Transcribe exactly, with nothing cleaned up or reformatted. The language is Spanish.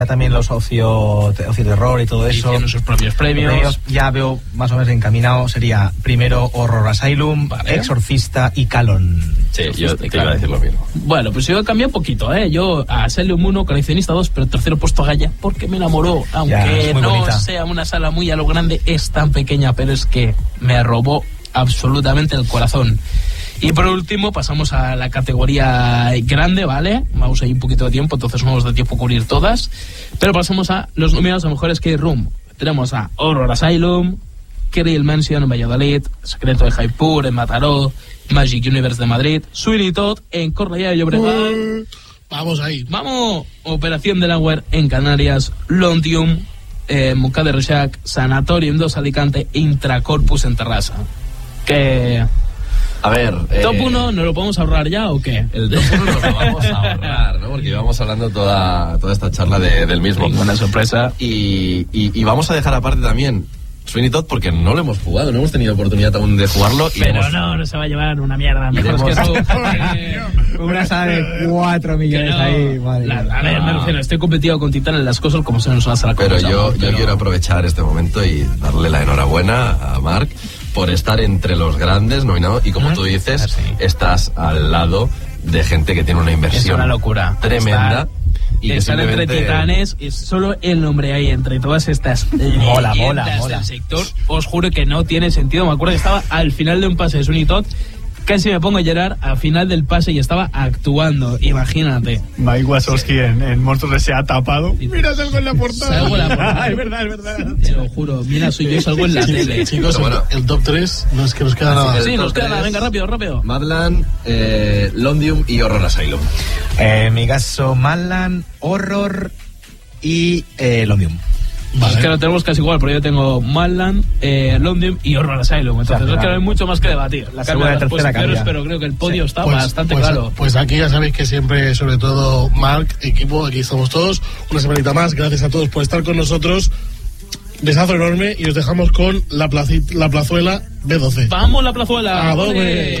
también los ocio, ocio terror y todo eso. Y tienen sus propios premios. premios. Ya veo más o menos encaminado. Sería primero Horror Asylum, vale. Exorcista y Calon. Sí, yo te iba a decir lo mismo. Bueno, pues yo he cambiado un poquito, ¿eh? Yo a Asylum uno, Coleccionista dos, pero tercero puesto a Gaia, porque me enamoró. Aunque no bonita. Sea una sala muy a lo grande, es tan pequeña, pero es que me robó absolutamente el corazón. Y por último pasamos a la categoría grande, ¿vale? Vamos ahí un poquito de tiempo, entonces no nos da tiempo a cubrir todas. Pero pasamos a los nominados a Mejor Escape Room. Tenemos a Horror Asylum, Kirill Mansion en Valladolid, Secreto de Jaipur en Mataró, Magic Universe de Madrid, Sweeney Todd en Cornellà de Llobregat. Uh, vamos ahí. Vamos. Operación Delaware en Canarias, Londium, eh, Mucà de Reixac, Sanatorium dos Alicante, Intracorpus en Terrassa. Que... A ver... ¿Top eh, uno nos lo podemos ahorrar ya o qué? El top uno nos lo vamos a ahorrar, ¿no? Porque íbamos hablando toda, toda esta charla de, del mismo. Ninguna sorpresa. Y, y, y vamos a dejar aparte también Sweeney Todd porque no lo hemos jugado, no hemos tenido oportunidad aún de jugarlo. Y Pero hemos... no, no se va a llevar una mierda. Mejor es que eso... Una sala de cuatro millones no, ahí, vale. La, a ver, me refiero, estoy competido con Titán en las cosas como se nos va a hacer. Pero yo, pero... yo quiero aprovechar este momento y darle la enhorabuena a Marc por estar entre los grandes nominados y como ¿Ah? tú dices, sí. estás al lado de gente que tiene una inversión es una locura tremenda. Estar, y que estar simplemente... entre titanes es solo el nombre ahí entre todas estas mola, mola, mola. del sector. Os juro que no tiene sentido. Me acuerdo que estaba al final de un pase de Sweeney Todd. Casi me pongo a llorar al final del pase y estaba actuando, imagínate. Mike Wazowski sí. en, en Monstruos se ha tapado. Mira, salgo en la portada. Salgo en la portada. Es verdad, es verdad. Te lo juro, mira, soy yo, salgo en la sí, tele. Chicos, bueno. el, el top tres, no es que nos queda nada. Sí, nos queda nada, venga, rápido, rápido. Madland, eh, Londium y Horror Asylum. Eh, en mi caso, Madland, Horror y eh, Londium. Vale. Es que lo tenemos casi igual, pero yo tengo Madland, eh, Londium y Horror Asylum. Entonces, o sea, es que no hay mucho más que debatir. La segunda y tercera cambia. Pero creo que el podio sí. está pues, bastante pues, claro. Pues aquí ya sabéis que siempre, sobre todo Marc, equipo, aquí estamos todos. Una semanita más, gracias a todos por estar con nosotros. Besazo enorme y os dejamos con la, placi- la plazuela B doce. ¡Vamos, la plazuela! ¡A doble!